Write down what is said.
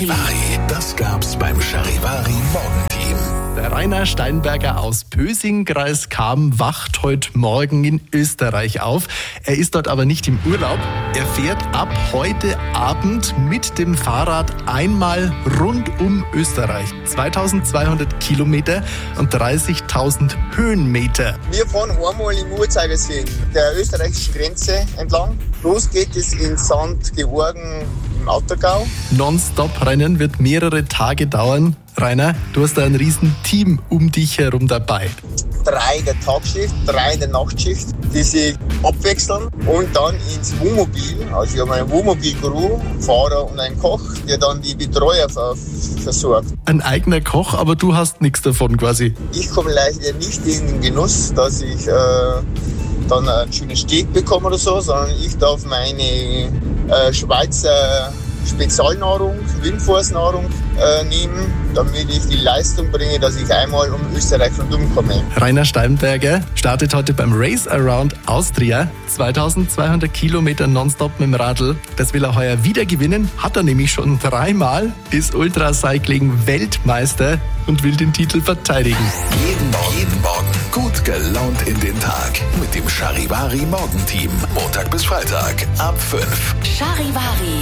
Charivari, das gab's beim Charivari Morgenteam. Der Rainer Steinberger aus Pösing, Kreis Cham, wacht heute Morgen in Österreich auf. Er ist dort aber nicht im Urlaub. Er fährt ab heute Abend mit dem Fahrrad einmal rund um Österreich. 2200 Kilometer und 30.000 Höhenmeter. Wir fahren einmal im Uhrzeigersinn der österreichischen Grenze entlang. Los geht es in St. Georgen im Auttogau. Non-Stop-Rennen wird mehrere Tage dauern. Rainer, du hast da ein riesen Team um dich herum dabei. 3 in der Tagschicht, 3 in der Nachtschicht, die sich abwechseln und dann ins Wohnmobil. Also wir haben eine Wohnmobil-Crew, Fahrer und einen Koch, der dann die Betreuer versorgt. Ein eigener Koch, aber du hast nichts davon quasi. Ich komme leider nicht in den Genuss, dass ich dann einen schönen Steak bekomme oder so, sondern ich darf meine Schweizer Spezialnahrung, Windforce-Nahrung nehmen, damit ich die Leistung bringe, dass ich einmal um Österreich rundum komme. Rainer Steinberger startet heute beim Race Around Austria. 2200 Kilometer nonstop mit dem Radl. Das will er heuer wieder gewinnen. Hat er nämlich schon 3-mal. Ist Ultracycling-Weltmeister und will den Titel verteidigen. Jeden Morgen gut gelaunt in den Tag mit dem Charivari Morgenteam. Montag bis Freitag ab 5. Charivari.